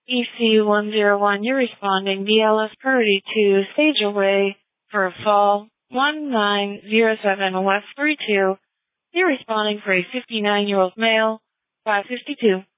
EC101, you're responding BLS priority to stage away for a fall 1907 West 32. You're responding for a 59-year-old male, 552.